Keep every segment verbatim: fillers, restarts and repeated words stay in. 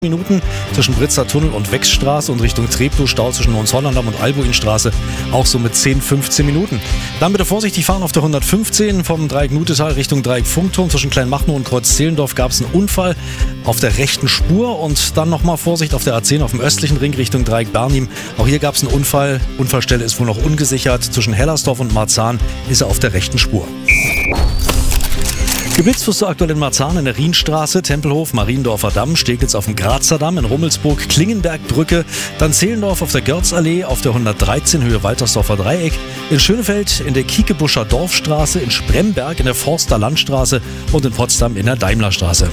Minuten zwischen Britzer Tunnel und Wechsstraße und Richtung Treptow Stau zwischen Hohenzollern-Damm und Albuinstraße auch so mit zehn, fünfzehn Minuten. Dann bitte vorsichtig fahren auf der hundertfünfzehn vom Dreieck Nutetal Richtung Dreieck Funkturm. Zwischen Kleinmachnow und Kreuz-Zehlendorf gab es einen Unfall auf der rechten Spur und dann nochmal Vorsicht auf der A zehn auf dem östlichen Ring Richtung Dreieck Bernim. Auch hier gab es einen Unfall. Unfallstelle ist wohl noch ungesichert. Zwischen Hellersdorf und Marzahn ist er auf der rechten Spur. Geblitzt wirst du aktuell in Marzahn in der Rienstraße, Tempelhof, Mariendorfer Damm, Steglitz auf dem Grazer Damm, in Rummelsburg, Klingenbergbrücke, dann Zehlendorf auf der Görzallee, auf der hundertdreizehn Höhe Waltersdorfer Dreieck, in Schönefeld in der Kiekebuscher Dorfstraße, in Spremberg in der Forster Landstraße und in Potsdam in der Daimlerstraße.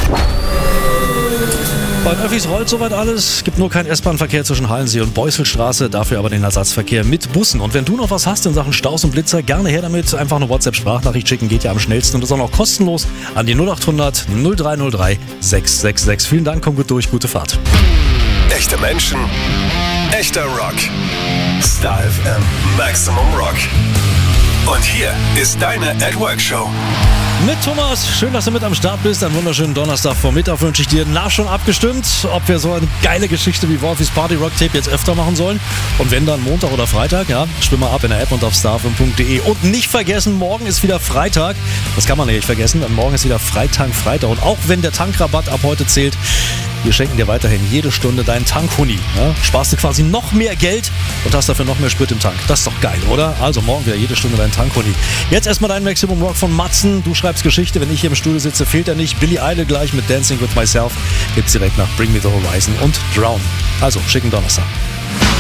Bei den Öffis rollt soweit alles, gibt nur keinen S-Bahn-Verkehr zwischen Hallensee und Beuselstraße, dafür aber den Ersatzverkehr mit Bussen. Und wenn du noch was hast in Sachen Staus und Blitzer, gerne her damit, einfach eine WhatsApp-Sprachnachricht schicken, geht ja am schnellsten und ist auch noch kostenlos an die null acht hundert null drei null drei sechs sechs sechs. Vielen Dank, komm gut durch, gute Fahrt. Echte Menschen, echter Rock. Star F M Maximum Rock. Und hier ist deine At Work Show. Mit Thomas, schön, dass du mit am Start bist. Einen wunderschönen Donnerstagvormittag wünsche ich dir. Na, schon abgestimmt, ob wir so eine geile Geschichte wie Wolfis Party Rock Tape jetzt öfter machen sollen. Und wenn dann Montag oder Freitag, ja, stimm mal ab in der App und auf star f m punkt d e. Und nicht vergessen, morgen ist wieder Freitag. Das kann man nicht vergessen, denn morgen ist wieder Freitag, Freitag. Und auch wenn der Tankrabatt ab heute zählt, wir schenken dir weiterhin jede Stunde deinen Tankhuni. Ja? Sparst du quasi noch mehr Geld und hast dafür noch mehr Sprit im Tank. Das ist doch geil, oder? Also morgen wieder jede Stunde deinen Tankhuni. Jetzt erstmal dein Maximum Rock von Matzen. Du schreibst Geschichte, wenn ich hier im Studio sitze, fehlt er nicht. Billy Idol gleich mit Dancing with Myself. Gibt's direkt nach Bring Me the Horizon und Drown. Also, schicken Donnerstag.